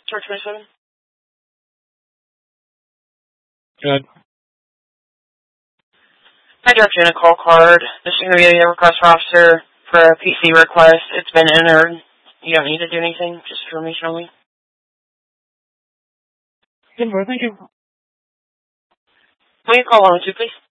Church 27. Good. I dropped you in a call card. This is going to be a request roster for a PC request. It's been entered. You don't need to do anything, just information only. Good, thank you. Will you call 102, please?